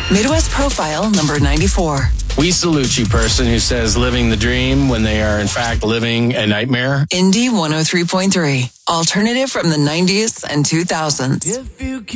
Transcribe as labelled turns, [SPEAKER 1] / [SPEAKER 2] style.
[SPEAKER 1] Midwest Profile number 94.
[SPEAKER 2] We salute you, person who says living the dream when they are in fact living a nightmare.
[SPEAKER 1] Indy 103.3. Alternative from the 90s and 2000s.
[SPEAKER 3] If you